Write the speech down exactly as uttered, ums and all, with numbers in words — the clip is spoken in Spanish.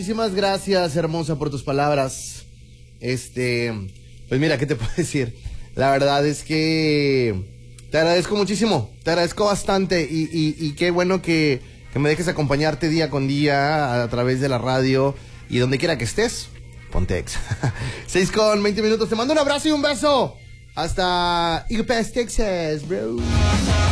Muchísimas gracias, hermosa, por tus palabras. Este, pues mira, ¿qué te puedo decir? La verdad es que te agradezco muchísimo, te agradezco bastante y, y, y qué bueno que, que me dejes acompañarte día con día a través de la radio y donde quiera que estés, ponte ex. seis con veinte minutos, te mando un abrazo y un beso. Hasta Eagle Pass, Texas, bro.